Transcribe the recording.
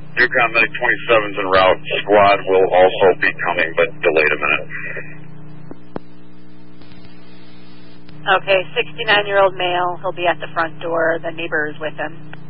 Yukon Medic 27's en route. Squad will also be coming, but delayed a minute. Okay, 69-year-old male. He'll be at the front door. The neighbor is with him.